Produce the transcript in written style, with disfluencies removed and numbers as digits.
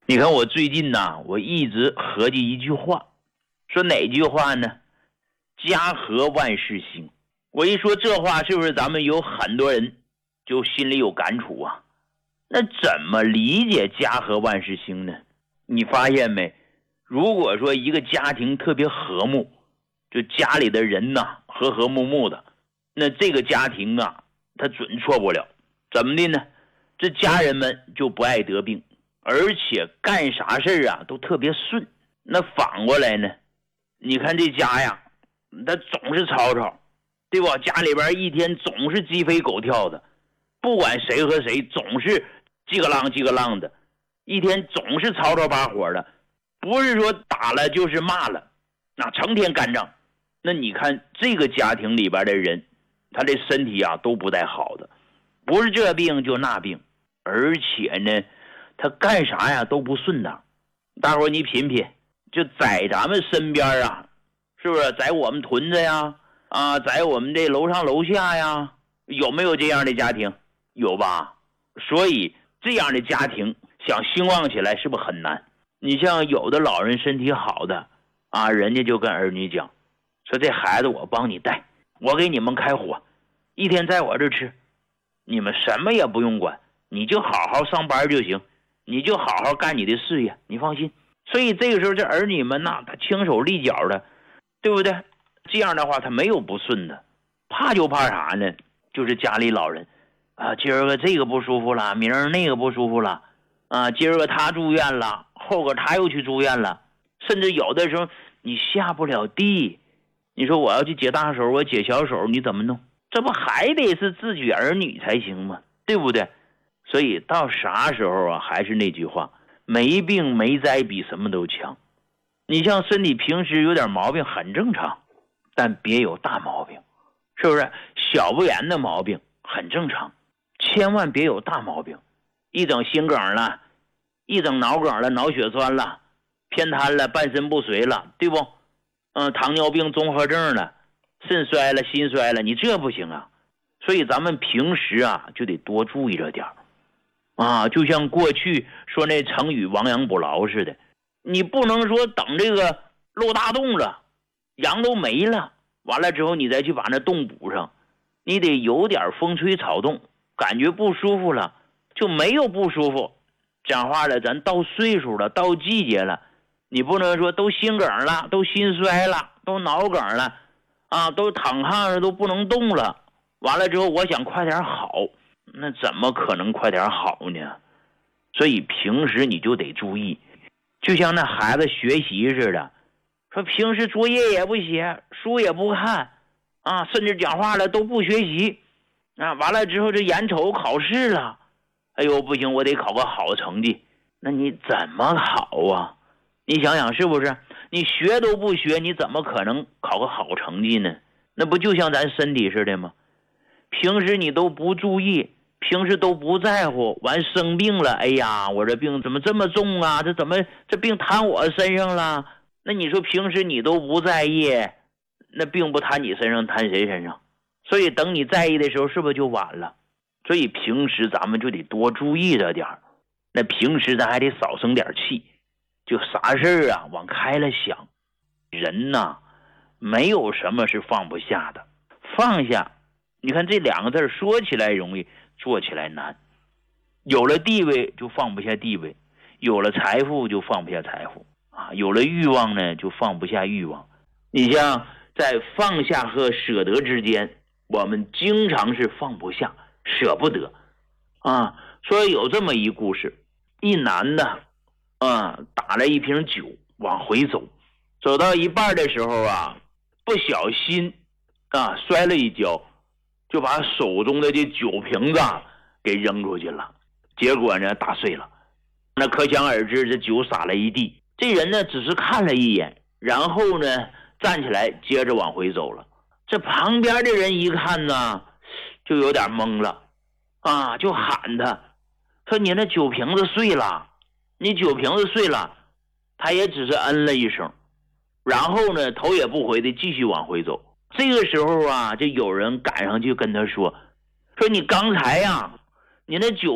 你看我最近呐，我一直合计一句话，说哪句话呢？家和万事兴。我一说这话，是不是咱们有很多人就心里有感触啊？那怎么理解家和万事兴呢？你发现没？如果说一个家庭特别和睦，就家里的人呐和和睦睦的，那这个家庭啊，他准错不了。怎么的呢？这家人们就不爱得病，而且干啥事啊都特别顺。那反过来呢，你看这家呀，他总是吵吵，对吧？家里边一天总是鸡飞狗跳的，不管谁和谁总是叽个浪叽个浪的，一天总是吵吵把火的，不是说打了就是骂了，那成天干仗。那你看这个家庭里边的人，他的身体啊都不太好的，不是这病就那病，而且呢他干啥呀都不顺当。大伙儿你品品，就在咱们身边啊，是不是在我们屯子呀在我们这楼上楼下呀，有没有这样的家庭？有吧？所以这样的家庭想兴旺起来是不是很难？你像有的老人身体好的啊，人家就跟儿女讲说，这孩子我帮你带，我给你们开火，一天在我这吃，你们什么也不用管，你就好好上班就行，你就好好干你的事业，你放心。所以这个时候这儿女们呐，他轻手利脚的，对不对？这样的话他没有不顺的。怕就怕啥呢？就是家里老人啊，今儿个这个不舒服了，明儿那个不舒服了啊，今儿个他住院了，后个他又去住院了，甚至有的时候你下不了地，你说我要去解大手，我解小手，你怎么弄？这不还得是自己儿女才行吗？对不对？所以到啥时候啊，还是那句话，没病没灾比什么都强。你像身体平时有点毛病很正常，但别有大毛病，是不是？小不言的毛病很正常，千万别有大毛病，一整心梗了，一整脑梗了，脑血栓了，偏瘫了，半身不遂了，对不？糖尿病综合症了，肾衰了，心衰了，你这不行啊。所以咱们平时啊就得多注意这点啊，就像过去说那成语亡羊补牢似的，你不能说等这个漏大洞了，羊都没了，完了之后你再去把那洞补上，你得有点风吹草动，感觉不舒服了就没有不舒服。讲话了，咱到岁数了，到季节了，你不能说都心梗了，都心衰了，都脑梗了啊，都躺炕上都不能动了，完了之后我想快点好，那怎么可能快点好呢？所以平时你就得注意，就像那孩子学习似的，说平时作业也不写，书也不看啊，甚至讲话了都不学习啊，完了之后这眼瞅考试了，哎呦不行，我得考个好成绩，那你怎么考啊？你想想是不是？你学都不学，你怎么可能考个好成绩呢？那不就像咱身体似的吗？平时你都不注意，平时都不在乎，完生病了，哎呀，我这病怎么这么重啊？这怎么这病摊我身上了？那你说平时你都不在意，那病不摊你身上，摊谁身上？所以等你在意的时候，是不是就晚了？所以平时咱们就得多注意着点儿。那平时咱还得少生点气，就啥事儿啊往开了想。人呐，没有什么是放不下的，放下。你看这两个字说起来容易，做起来难。有了地位就放不下地位，有了财富就放不下财富啊，有了欲望呢就放不下欲望。你像在放下和舍得之间，我们经常是放不下，舍不得啊。所以有这么一故事，一男的打了一瓶酒往回走，走到一半的时候啊，不小心摔了一跤，就把手中的这酒瓶子给扔出去了，结果呢打碎了。那可想而知，这酒洒了一地。这人呢只是看了一眼，然后呢站起来接着往回走了。这旁边的人一看呢就有点懵了啊，就喊他说，你那酒瓶子碎了，你酒瓶子碎了。他也只是嗯了一声，然后呢头也不回的继续往回走。这个时候啊，就有人赶上去跟他说你刚才呀，你那酒